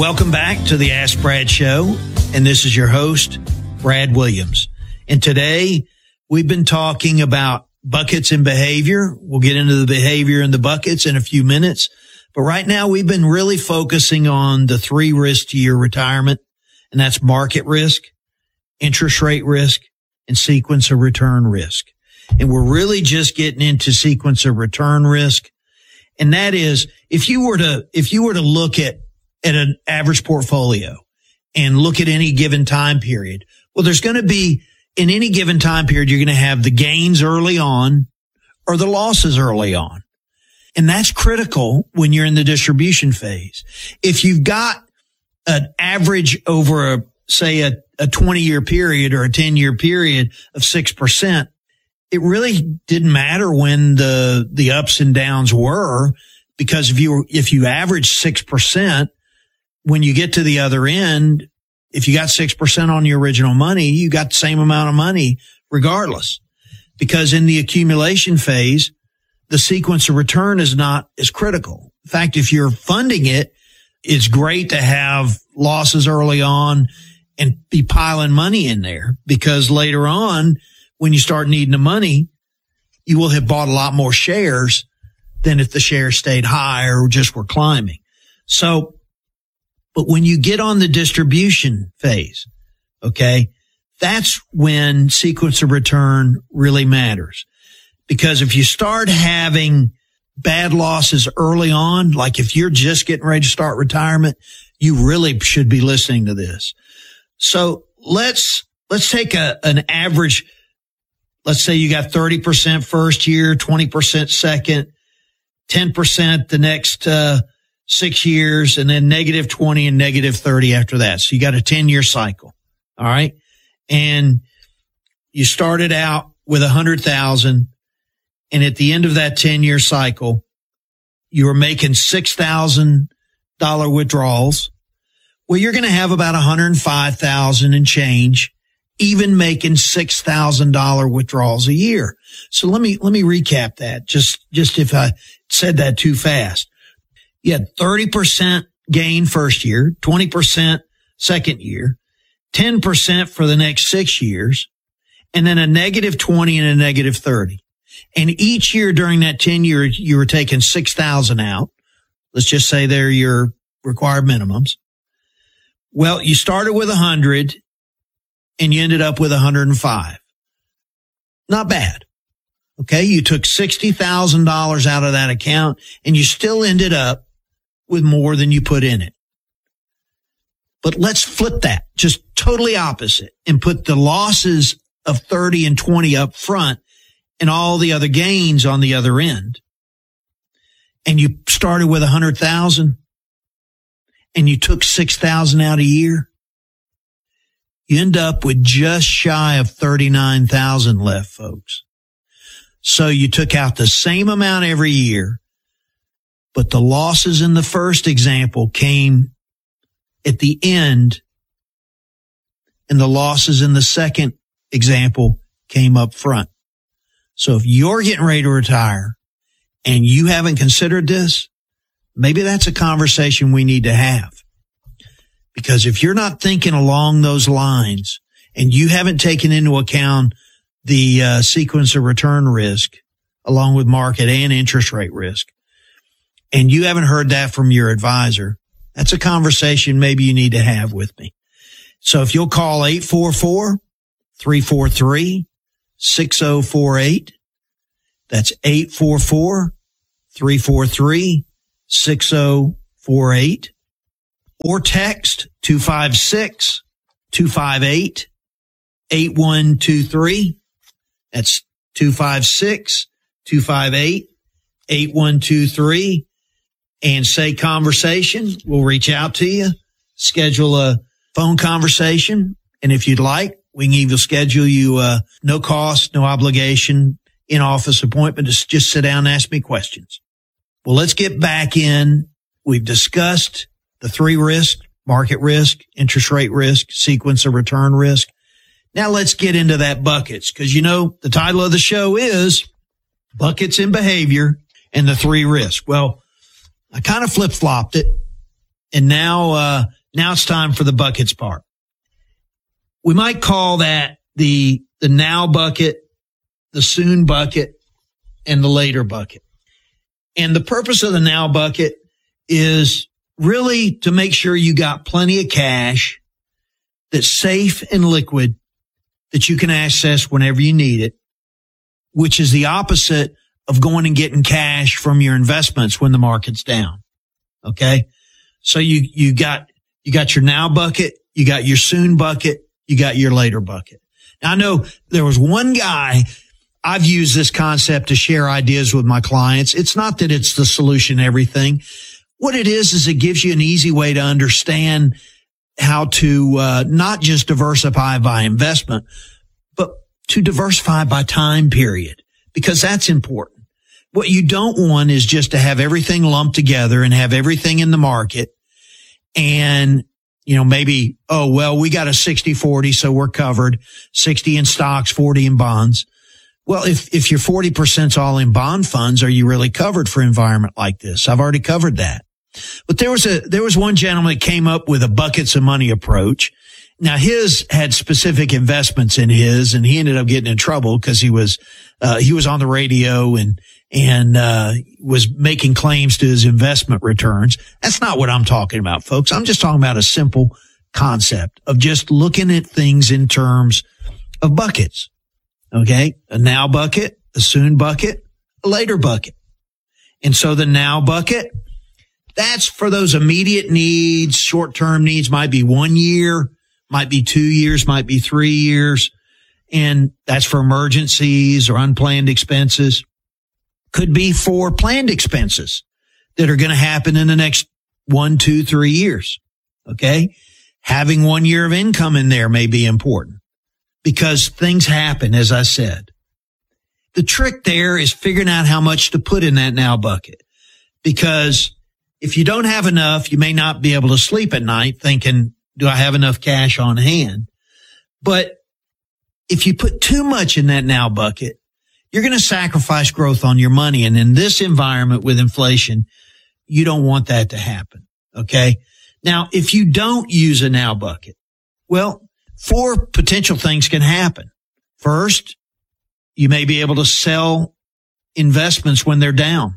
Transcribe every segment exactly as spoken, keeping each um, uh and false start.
Welcome back to the Ask Brad Show, and this is your host, Brad Williams. And today, we've been talking about buckets and behavior. We'll get into the behavior and the buckets in a few minutes. But right now, we've been really focusing on the three risks to your retirement, and that's market risk, interest rate risk, and sequence of return risk. And we're really just getting into sequence of return risk. And that is, if you were to, if you were to look at, at an average portfolio and look at any given time period, well, there's going to be, in any given time period, you're going to have the gains early on or the losses early on. And that's critical when you're in the distribution phase. If you've got an average over a, say a, a twenty year period or a ten year period of six percent, it really didn't matter when the, the ups and downs were, because if you, if you average six percent, when you get to the other end, if you got six percent on your original money, you got the same amount of money regardless. Because in the accumulation phase, the sequence of return is not as critical. In fact, if you're funding it, it's great to have losses early on and be piling money in there, because later on, when you start needing the money, you will have bought a lot more shares than if the shares stayed high or just were climbing. So, but when you get on the distribution phase, okay, that's when sequence of return really matters. Because if you start having bad losses early on, like if you're just getting ready to start retirement, you really should be listening to this. So let's, let's take a, an average. Let's say you got thirty percent first year, twenty percent second, ten percent the next, uh, six years, and then negative twenty and negative thirty after that. So you got a ten year cycle. All right. And you started out with a hundred thousand. And at the end of that ten year cycle, you were making six thousand dollars withdrawals. Well, you're going to have about one hundred five thousand and change, even making six thousand dollars withdrawals a year. So let me, let me recap that. Just, just if I said that too fast. You had thirty percent gain first year, twenty percent second year, ten percent for the next six years, and then a negative twenty and a negative thirty. And each year during that ten year, you were taking six thousand out. Let's just say they're your required minimums. Well, you started with a hundred and you ended up with one hundred five. Not bad. Okay. You took sixty thousand dollars out of that account and you still ended up with more than you put in it. But let's flip that, just totally opposite, and put the losses of thirty and twenty up front and all the other gains on the other end. And you started with a hundred thousand and you took six thousand out a year. You end up with just shy of thirty-nine thousand left, folks. So you took out the same amount every year, but the losses in the first example came at the end, and the losses in the second example came up front. So if you're getting ready to retire and you haven't considered this, maybe that's a conversation we need to have. Because if you're not thinking along those lines and you haven't taken into account the uh, sequence of return risk along with market and interest rate risk, and you haven't heard that from your advisor, that's a conversation maybe you need to have with me. So if you'll call eight four four, three four three, six zero four eight, that's eight four four, three four three, six zero four eight, or text two five six, two five eight, eight one two three. That's two five six, two five eight, eight one two three. And say conversation. We'll reach out to you, schedule a phone conversation. And if you'd like, we can even schedule you a no cost, no obligation in-office appointment to just sit down and ask me questions. Well, let's get back in. We've discussed the three risks: market risk, interest rate risk, sequence of return risk. Now let's get into that buckets, because you know the title of the show is Buckets in Behavior and the Three Risks. Well, I kind of flip-flopped it, And now, uh, now it's time for the buckets part. We might call that the, the now bucket, the soon bucket, and the later bucket. And the purpose of the now bucket is really to make sure you got plenty of cash that's safe and liquid that you can access whenever you need it, which is the opposite of going and getting cash from your investments when the market's down. Okay. So you, you got, you got your now bucket, you got your soon bucket, you got your later bucket. Now I know there was one guy, I've used this concept to share ideas with my clients. It's not that it's the solution to everything. What it is, is it gives you an easy way to understand how to, uh, not just diversify by investment, but to diversify by time period, because that's important. What you don't want is just to have everything lumped together and have everything in the market and, you know, maybe, oh, well, we got a sixty forty, so we're covered. sixty in stocks, forty in bonds. Well, if, if your forty percent's all in bond funds, are you really covered for an environment like this? I've already covered that. But there was a, there was one gentleman that came up with a buckets of money approach. Now his had specific investments in his, and he ended up getting in trouble because he was, uh, he was on the radio and, and, uh, was making claims to his investment returns. That's not what I'm talking about, folks. I'm just talking about a simple concept of just looking at things in terms of buckets. Okay. A now bucket, a soon bucket, a later bucket. And so the now bucket, that's for those immediate needs. Short-term needs might be one year, might be two years, might be three years. And that's for emergencies or unplanned expenses. Could be for planned expenses that are going to happen in the next one, two, three years. Okay. Having one year of income in there may be important because things happen, as I said. The trick there is figuring out how much to put in that now bucket, because if you don't have enough, you may not be able to sleep at night thinking, do I have enough cash on hand? But if you put too much in that now bucket, you're going to sacrifice growth on your money. And in this environment with inflation, you don't want that to happen. Okay. Now, if you don't use a now bucket, well, four potential things can happen. First, you may be able to sell investments when they're down.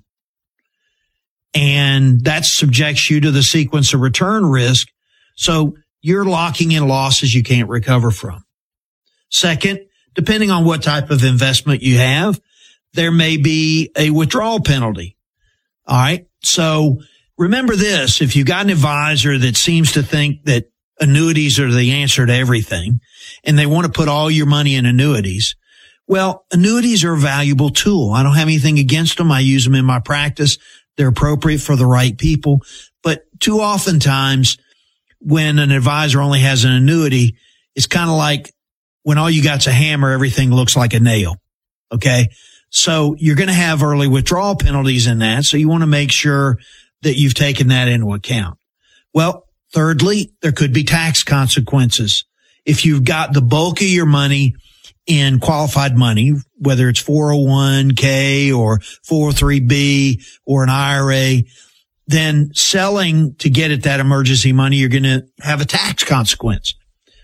And that subjects you to the sequence of return risk. So you're locking in losses you can't recover from. Second, depending on what type of investment you have, there may be a withdrawal penalty. All right. So remember this, if you've got an advisor that seems to think that annuities are the answer to everything and they want to put all your money in annuities, well, annuities are a valuable tool. I don't have anything against them. I use them in my practice. They're appropriate for the right people. But too often times when an advisor only has an annuity, it's kind of like when all you got's a hammer, everything looks like a nail. Okay. So you're going to have early withdrawal penalties in that. So you want to make sure that you've taken that into account. Well, thirdly, there could be tax consequences. If you've got the bulk of your money in qualified money, whether it's four oh one k or four oh three b or an I R A, then selling to get at that emergency money, you're going to have a tax consequence.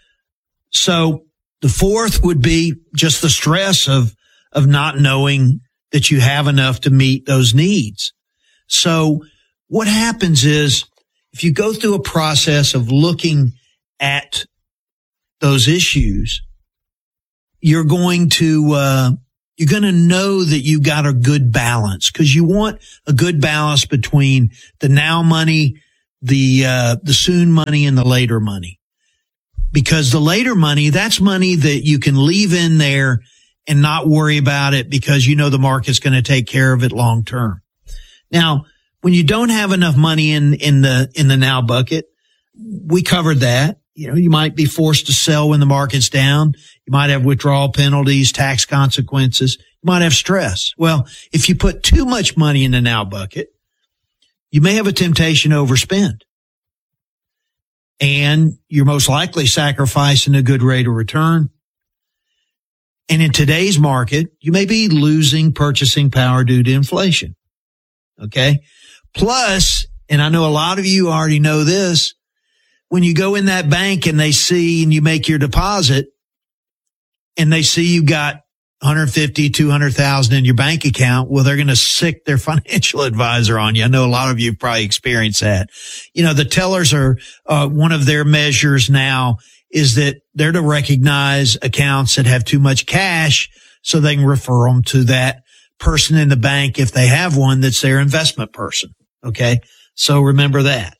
So the fourth would be just the stress of, of not knowing that you have enough to meet those needs. So what happens is if you go through a process of looking at those issues, you're going to, uh, you're going to know that you got a good balance, because you want a good balance between the now money, the, uh, the soon money and the later money. Because the later money, that's money that you can leave in there and not worry about it because you know the market's going to take care of it long term. Now, when you don't have enough money in, in the, in the now bucket, we covered that. You know, you might be forced to sell when the market's down. You might have withdrawal penalties, tax consequences. You might have stress. Well, if you put too much money in the now bucket, you may have a temptation to overspend. And you're most likely sacrificing a good rate of return. And in today's market, you may be losing purchasing power due to inflation. Okay. Plus, And I know a lot of you already know this. When you go in that bank and they see and you make your deposit and they see you got one hundred fifty, two hundred thousand in your bank account, well, they're going to sick their financial advisor on you. I know a lot of you have probably experienced that. You know, the tellers are, uh, one of their measures now is that they're to recognize accounts that have too much cash so they can refer them to that person in the bank if they have one that's their investment person. Okay. So remember that.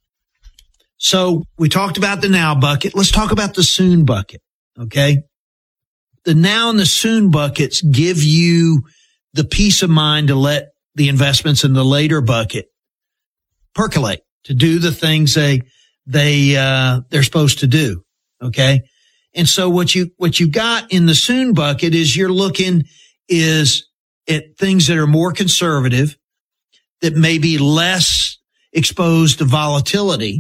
So we talked about the now bucket. Let's talk about the soon bucket. Okay. The now and the soon buckets give you the peace of mind to let the investments in the later bucket percolate, to do the things they, they, uh, they're supposed to do. Okay. And so what you, what you got in the soon bucket is you're looking is at things that are more conservative, that may be less exposed to volatility,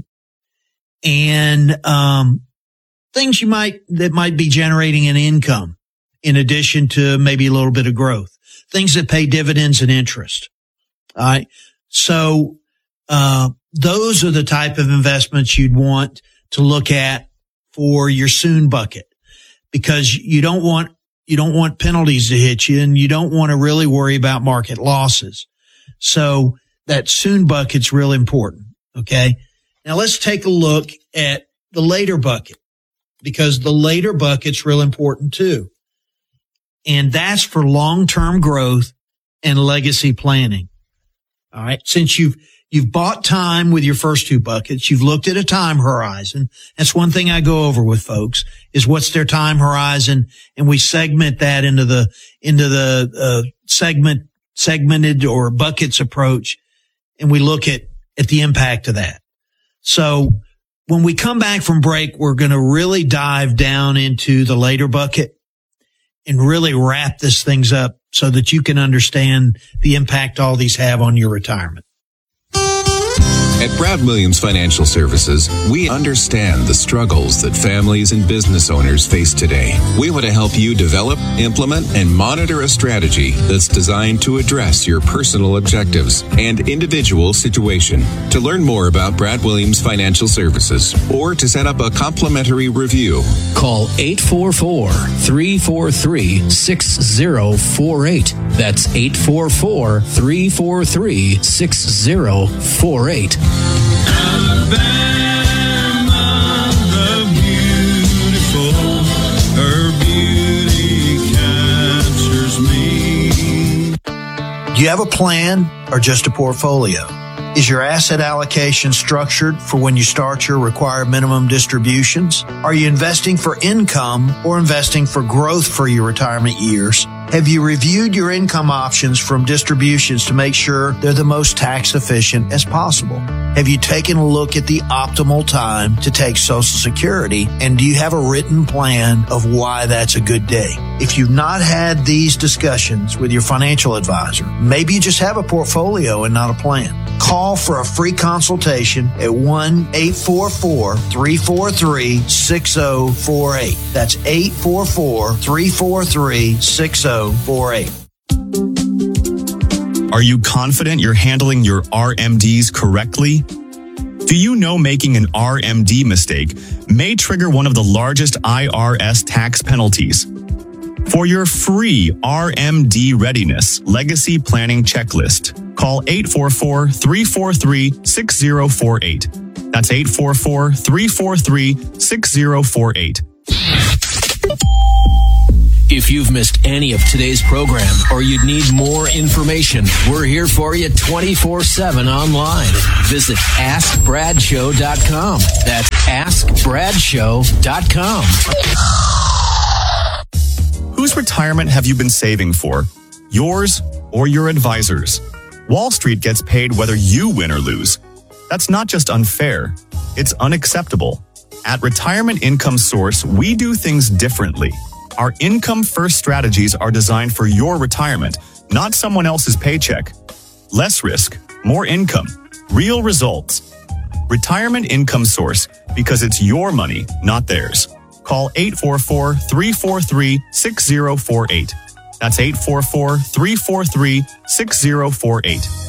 and, um, things you might, that might be generating an income in addition to maybe a little bit of growth, things that pay dividends and interest. All right. So, uh, those are the type of investments you'd want to look at for your soon bucket, because you don't want, you don't want penalties to hit you, and you don't want to really worry about market losses. So that soon bucket's really important. Okay. Now let's take a look at the later bucket, because the later bucket's real important too. And that's for long-term growth and legacy planning. All right. Since you've, you've bought time with your first two buckets, you've looked at a time horizon. That's one thing I go over with folks, is what's their time horizon. And we segment that into the, into the, uh, segment, segmented or buckets approach. And we look at, at the impact of that. So when we come back from break, we're going to really dive down into the later bucket and really wrap this things up so that you can understand the impact all these have on your retirement. At Brad Williams Financial Services, we understand the struggles that families and business owners face today. We want to help you develop, implement, and monitor a strategy that's designed to address your personal objectives and individual situation. To learn more about Brad Williams Financial Services or to set up a complimentary review, call eight four four, three four three, six zero four eight. That's eight four four, three four three, six zero four eight. Alabama, the beautiful, her beauty captures me. Do you have a plan or just a portfolio? Is your asset allocation structured for when you start your required minimum distributions? Are you investing for income or investing for growth for your retirement years? Have you reviewed your income options from distributions to make sure they're the most tax efficient as possible? Have you taken a look at the optimal time to take Social Security? And do you have a written plan of why that's a good day? If you've not had these discussions with your financial advisor, maybe you just have a portfolio and not a plan. Call for a free consultation at one eight four four, three four three, six zero four eight. That's eight four four, three four three, six zero four eight. Are you confident you're handling your R M Ds correctly? Do you know making an R M D mistake may trigger one of the largest I R S tax penalties? For your free R M D readiness legacy planning checklist, call eight four four, three four three, six zero four eight. That's eight four four, three four three, six zero four eight. If you've missed any of today's program or you'd need more information, we're here for you twenty-four seven online. Visit ask brad show dot com. That's ask brad show dot com. Whose retirement have you been saving for? Yours or your advisor's? Wall Street gets paid whether you win or lose. That's not just unfair, it's unacceptable. At Retirement Income Source, we do things differently. Our income-first strategies are designed for your retirement, not someone else's paycheck. Less risk, more income, real results. Retirement Income Source, because it's your money, not theirs. Call eight four four, three four three, six zero four eight. That's eight four four, three four three, six zero four eight.